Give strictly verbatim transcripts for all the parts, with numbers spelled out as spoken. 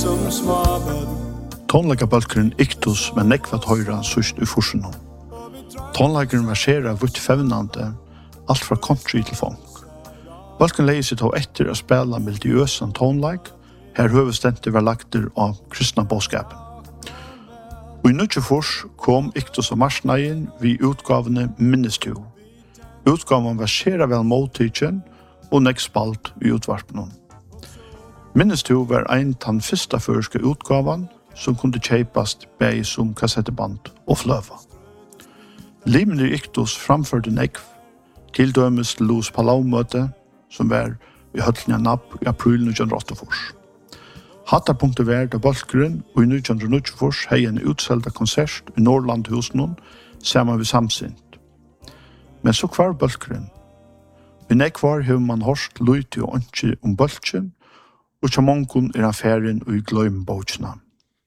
som småbød. Tonleikabalkeren Iktus med nekvat høyra sust i forsen. Tonleikeren verserer vitt fevnande, alt fra country til funk. Balken leier seg til etter å spela melodiøsan tonleik, her høvestendte var lagter av kristna bådskapen. Og i nødgjefors kom Iktus og marsneien vid utgavene Minnestu. Utgaven verserer vel måltidjen og nekk spalt i utvarpen. Minnestu var ein tann fyrsta førske utgaven som kunne kjeipast bei som kassetteband og fløva. Limen i Iktus framførte nekv til dømes til Los Palau-møte som var i høtlinja napp i april nitjan åttiofors. Hattarpunktet var da Balkeren og i nitjan åttiofors hei en utselda konsert i Norrlandhusen saman vi samsint. Men så kvar Balkeren. I nekvar hefur man horst luiti og ønskje om Balkeren og tja mongon er affæren og i gløymbåtsna.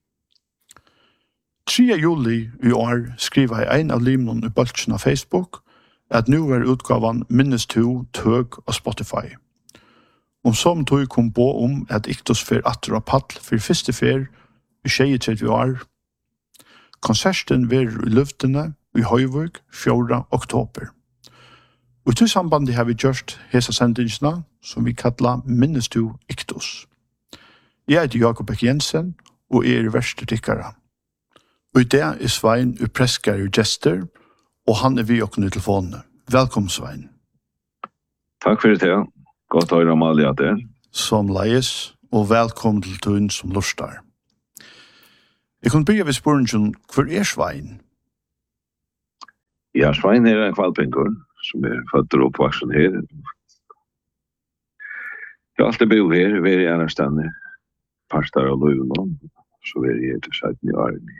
tredje juli i år skriva jeg ein av limnon i Balkeren av Facebook at nu var utgavan Minnestu tøg av Spotify. Om som tog kom på om at Iktus fer atter og paddel for første fer i tjue år. Konserten var i luftene i Høyvøk fjorda oktober. Og til sambandet har vi gjort hesa sendingsna som vi kallar Minnestu Iktus. Jeg heter Jakob Ek Jensen og er verste tikkara. Og i det er Svein upreskar og gjester, og han er vi okken i telefonene. Velkommen, Svein. Takk for det, ja. Godt å høre om alle at det. Som leies, og velkommen til tøyen som lustar. Jeg kunne begynne ved spørsmålet, hvor er Svein? Ja, Svein er en kvalpengur, som er født og oppvaksen her. Jeg har alltid bo her, vi er i en stedende, parstar og løyvene, så vi er her til sytten i åren.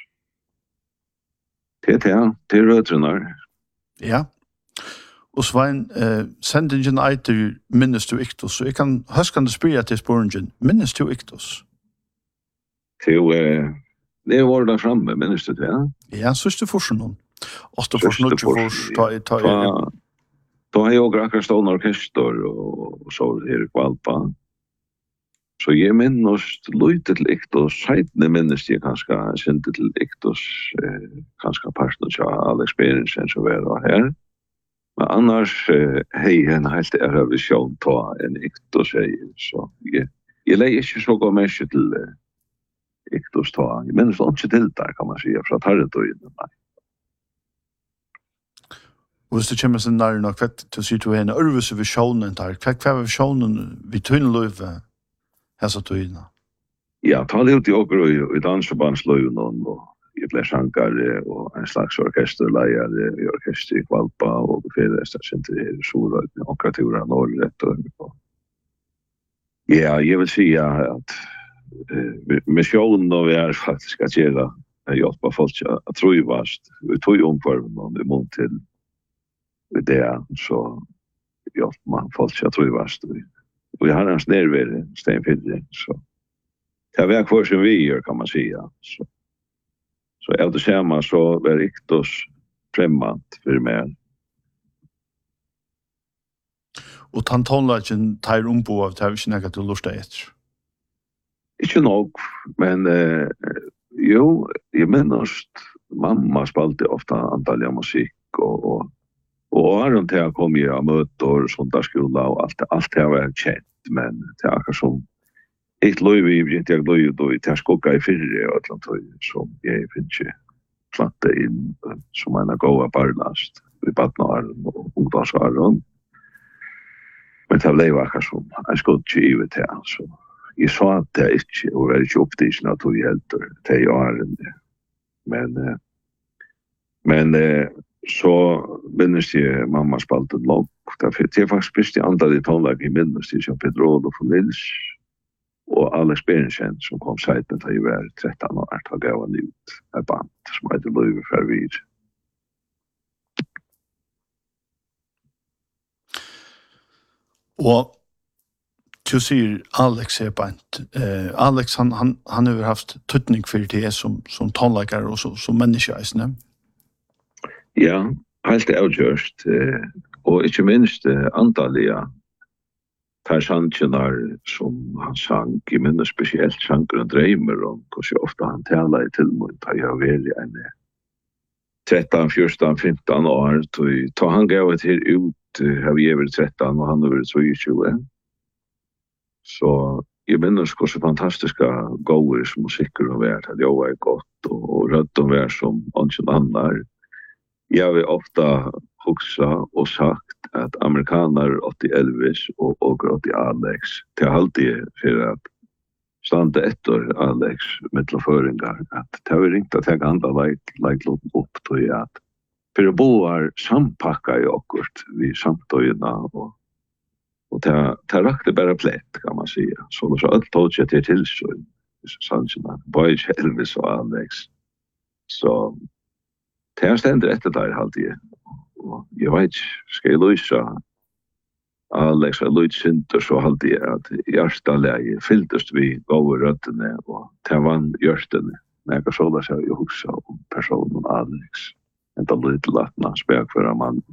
Det er det, det er rødrenar. Ja. Og Svein, eh, sendingen eiter minnes du Iktus, så jeg kan høskende spyrja til spørsmålet, minnes du Iktus? Til, eh, det var der framme, minnes du det, ja? Ja, så er det forsen noen. Åtte forsen, nødvendig forsen, ta i, ta i. Da har jeg også akkurat stående orkester, og så er det kvalpa. Så jeg minnes lite til Iktus, seitene minnes jeg kanskje sinte til Iktus, eh, kanskje parten av all experiencen som var her. Men annars eh, hei en helt er vision ta en Iktus hei, så jeg, jeg leier ikke så gå mye til eh, Iktus ta. Jeg minnes ikke til der, kan man si, fra tarretøyene. Nei. Og hvis du kommer sånn nær nok, hva til å si til henne, ørvise visjonen der, hva er visjonen vi tøyneløyve hessa tøyene? Ja, ta det ut i åker og i danserbandsløyene, og jeg ble sjankare og en slags orkesterleiere i orkester i Kvalpa og befedeste senter her i Solrøyden og kratura Norrrett. Ja, jeg vil si at eh, missionen vi er faktisk at gjøre er hjelpa folk at trøyvast vi tog omkvarven og vi mån til det så hjelper man folk at trøyvast og vi har hans nærvære steinfidre så det er hver som vi gjør kan man si så Så av det samme så var Iktus fremmant for meg. Og tantonlagen tar ombo av det, ikke noe til lort etter? Ikke nok, men eh, jo, jeg minnes mamma spalte ofte antallet musikk, og, og, og åren til jeg kom i møter, sondagsskola, og alt, alt det var kjent, men det er akkurat som ett löv i bringt jag löv då i Terskogga i fyrre och Atlantoy som jag finns ju platta in som en goa barlast i Batnar och Odalsvaron. Men det blev akkurat som en skott i vet jag så jag sa att det inte och väldigt optiskt att vi helt det är men men så minns jag mamma spalten låg det är faktiskt bäst i andra i tonlag i minns det som Pedro och från Nils og all experiencen som kom seiten til jeg var tretton år til å gå en ut et band som heter Løyve Fervid. Og du sier Alex er band. Eh, Alex han, han, han har haft tøtning for det som, som tonleikere og som, som menneske. Ja, helt avgjørst. Eh, og ikke minst eh, antallet tar sannsjonar som han sang, i minne spesielt sanger og dreimer om hvordan ofta han talar i tilmål, tar jeg vel i en tretton, fjorton, femton år, ta han gav et her ut, har vi er tretton, og han har vært tjugo. Så jeg minnes hvordan fantastiska gåer som musikker har vært, at jeg var godt, og rødt og vært som ønsken andre. Jeg har ofta huxa og sagt at amerikaner åtti Elvis og og åtti Alex til alltid for at standa etter Alex mittelføringar at det var ringt at jeg andre leit leit låten opp til at for å bo er sampakka i okkurt vi samtøyna og og det det rakte bare plett kan man säga så det så alt tog jeg til tilsyn sannsynlig både Elvis og Alex så det er stendet etter der alltid og jeg vet ikke, skal jeg løse Alex og løse synder så alltid at hjertelæge fylltest vi gode røttene og til vann hjertene men jeg kan så da seg jo huske om personen Alex en da løte latna spek for en mann.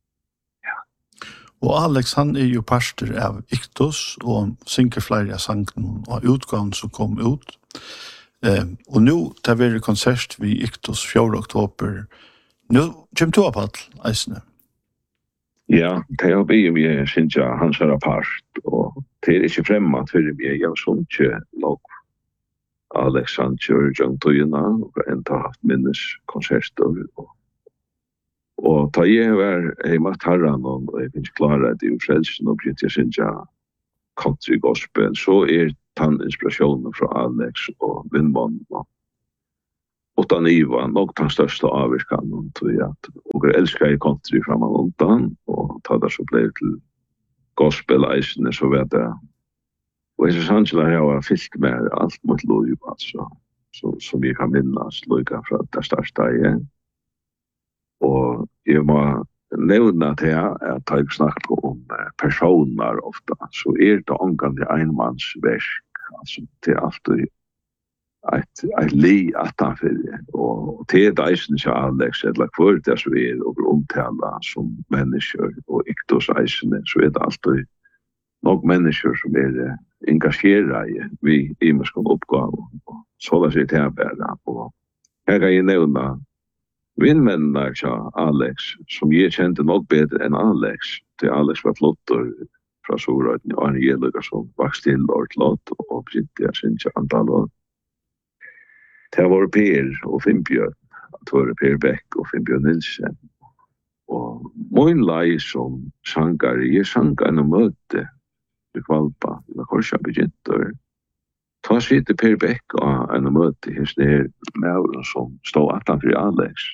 Og Alex, han er jo pastor av Iktos, og synger flere av sangene og utgaven som kom ut. Eh, og nå, det er vi konsert ved Iktos fjorda oktober. Nå kommer du opp alt, eisene? Ja, det er vi, vi synes jeg, han er part, og det er ikke fremmat for vi, jeg har sånn ikke lov. Alex, han kjører John Tøyena, og en har haft minneskonserter, og Og ta jeg var i Mattarran og jeg finnes klare at i frelsen og begynte jeg synes jeg country gospel, så er den inspirasjonen fra Alex og Vindmann og Ottan Ivan nok den største avvirkanen til at og jeg elsker jeg country fra man undan og ta det så ble til gospel-eisene så vet jeg og jeg synes han jeg har fyllt med alt mot lov altså, som vi kan minnes lukka fra det største igjen. Og jeg må nevne til at jeg snakker om personer ofta, så er det omgang til enmannsverk, altså det er alltid et, et li at han fyrir, og til det eisen til Alex, eller hver det som er, og omtala som mennesker, og ikke hos eisene, så er det alltid nok mennesker som er engasjeret i vi imenskene oppgave, og så det sier til å være, og her kan jeg nevne Vinnmennene sa Alex, som jeg kjente nok bedre enn Alex, til Alex var flotter fra Sorøyden, og Arne Gjellugarsson vokst til Lortlåt, og begynte jeg synes jeg antallet. Det var Per og Finnbjørn, det var Per Beck og Finnbjørn Nilsen. Og min lei som sanger, jeg sanger enn å møte i Kvalpa, det var kanskje jeg begynte. Ta sitte Per Beck og enn å møte hos ned med som stod utenfor Alex.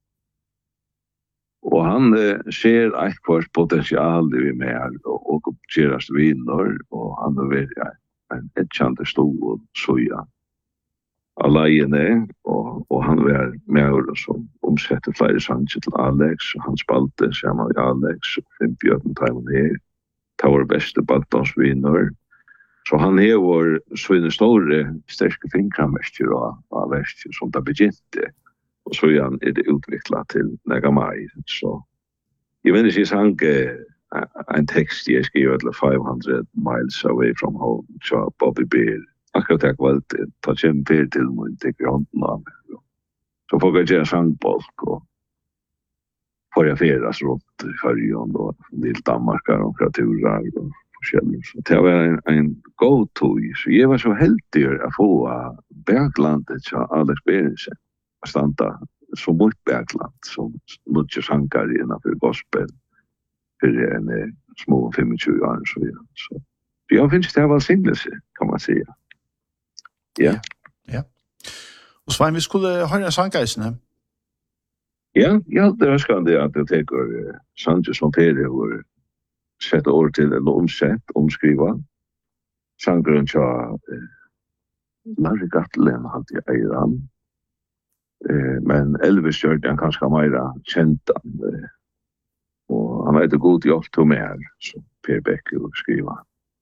Og han eh, ser et kvart potensial i mer og, og kjerast viner, og han er veldig en etkjante stol, så ja. Alene, og, og han var med som omsetter flere sanger til Alex, og han spalte sammen med Alex, og Finnbjørn tar han her. Det var beste baltansviner. Så han hever sånne store, sterke finkramerker og, og verster som det begynte. Og så igjen er det utviklet til Negamai. Så jeg vil ikke sang en tekst jeg skriver til five hundred miles away from home, så Bobby Bear. Akkurat jeg valgte, ta kjem Per til meg, tenker hånden av meg. Så folk har gjerne sangbolk, og får jeg feras rundt i Färjön, og litt Danmarkar og kreaturer, og forskjellig. Så det var en, en god tog, så jeg var så heldig å få Berglandet til Alex Berensen. Standa så mot Bergland som mye sanger innenfor gospel for en eh, små tjugofem år så videre. Så jeg finnes det var singlelse, kan man si. Ja. Ja. Og Svein, vi skulle høre sangeisene. Ja, ja, det er skande at jeg teker uh, sanger som ferie og sette ord til eller omsett, omskriva. Sangeren til uh, Larry Gatlin hadde jeg eier Eh, men Elvis gjør det han kanskje mer kjent han. Eh, og han vet det god hjelp til mer, som Per Bekke skriver.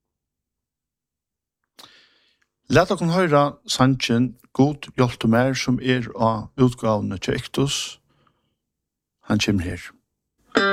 Lät oss høre sangen God hjelp til mer, som er av utgavene til Iktos. Han kommer her.